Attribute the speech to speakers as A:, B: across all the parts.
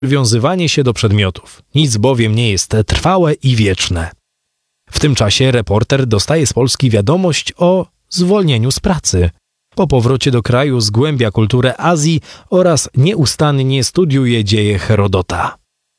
A: przywiązywanie się do przedmiotów. Nic bowiem nie jest trwałe i wieczne. W tym czasie reporter dostaje z Polski wiadomość o zwolnieniu z pracy. Po powrocie do kraju zgłębia kulturę Azji oraz nieustannie studiuje dzieje Herodota.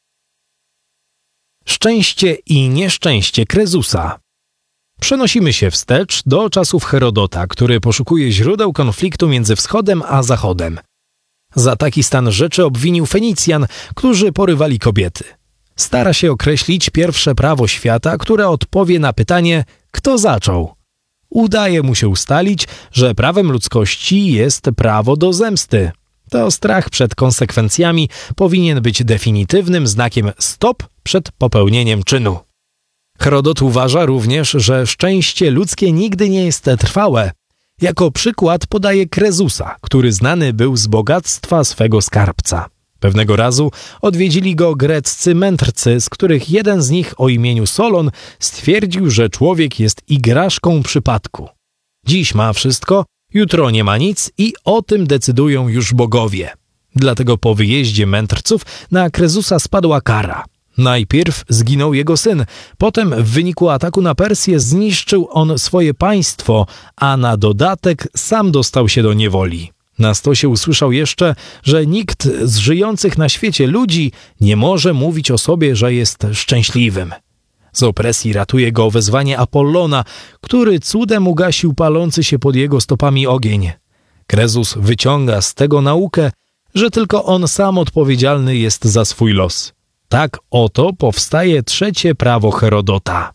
A: Szczęście i nieszczęście Krezusa. Przenosimy się wstecz do czasów Herodota, który poszukuje źródeł konfliktu między wschodem a zachodem. Za taki stan rzeczy obwinił Fenicjan, którzy porywali kobiety. Stara się określić pierwsze prawo świata, które odpowie na pytanie, kto zaczął. Udaje mu się ustalić, że prawem ludzkości jest prawo do zemsty. To strach przed konsekwencjami powinien być definitywnym znakiem stop przed popełnieniem czynu. Herodot uważa również, że szczęście ludzkie nigdy nie jest trwałe. Jako przykład podaje Krezusa, który znany był z bogactwa swego skarbca. Pewnego razu odwiedzili go greccy mędrcy, z których jeden z nich o imieniu Solon stwierdził, że człowiek jest igraszką przypadku. Dziś ma wszystko, jutro nie ma nic i o tym decydują już bogowie. Dlatego po wyjeździe mędrców na Krezusa spadła kara. Najpierw zginął jego syn, potem w wyniku ataku na Persję zniszczył on swoje państwo, a na dodatek sam dostał się do niewoli. Na stosie usłyszał jeszcze, że nikt z żyjących na świecie ludzi nie może mówić o sobie, że jest szczęśliwym. Z opresji ratuje go wezwanie Apollona, który cudem ugasił palący się pod jego stopami ogień. Krezus wyciąga z tego naukę, że tylko on sam odpowiedzialny jest za swój los. Tak oto powstaje trzecie prawo Herodota.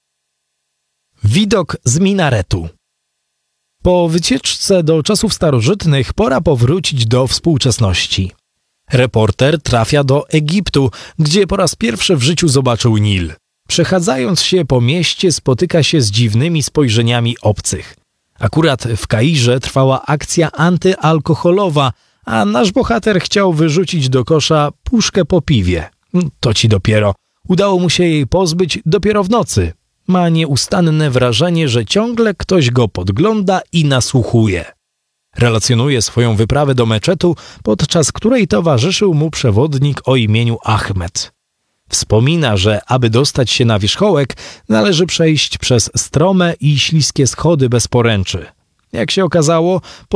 A: Widok z minaretu. Po wycieczce do czasów starożytnych pora powrócić do współczesności. Reporter trafia do Egiptu, gdzie po raz pierwszy w życiu zobaczył Nil. Przechadzając się po mieście spotyka się z dziwnymi spojrzeniami obcych. Akurat w Kairze trwała akcja antyalkoholowa, a nasz bohater chciał wyrzucić do kosza puszkę po piwie. To ci dopiero. Udało mu się jej pozbyć dopiero w nocy. Ma nieustanne wrażenie, że ciągle ktoś go podgląda i nasłuchuje. Relacjonuje swoją wyprawę do meczetu, podczas której towarzyszył mu przewodnik o imieniu Ahmed. Wspomina, że aby dostać się na wierzchołek, należy przejść przez strome i śliskie schody bez poręczy. Jak się okazało,